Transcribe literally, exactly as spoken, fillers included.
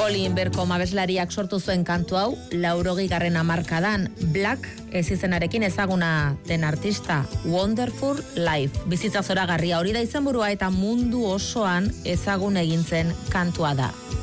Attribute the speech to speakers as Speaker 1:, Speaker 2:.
Speaker 1: Colin Berko abeslariak sortu zuen kantu hau, laurogehigarren hamarkadan, Black ez izenarekin ezaguna den artista, Wonderful Life. Bizitza zoragarria hori da izenburua eta mundu osoan ezagun egin zen kantua da.